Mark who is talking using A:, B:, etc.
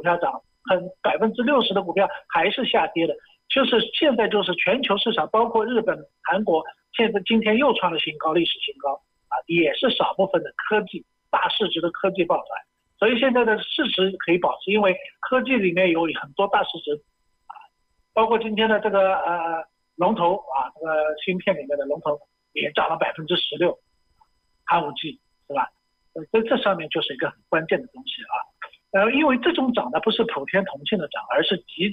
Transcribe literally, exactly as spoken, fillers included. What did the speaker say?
A: 票涨，很百分之六十的股票还是下跌的。就是现在就是全球市场，包括日本、韩国，现在今天又创了新高，历史新高啊，也是少部分的科技大市值的科技爆出来，所以现在的市值可以保持，因为科技里面有很多大市值啊，包括今天的这个呃龙头啊，这个芯片里面的龙头也涨了百分之十六，寒武纪是吧？在这上面就是一个很关键的东西啊。呃，因为这种涨呢不是普天同庆的涨，而是集